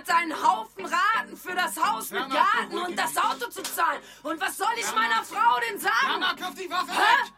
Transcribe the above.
Monat einen Haufen Raten für das Haus mit Garten und das Auto zu zahlen. Und was soll ich meiner Frau denn sagen? Mama, kauf die Waffe Hä? weg!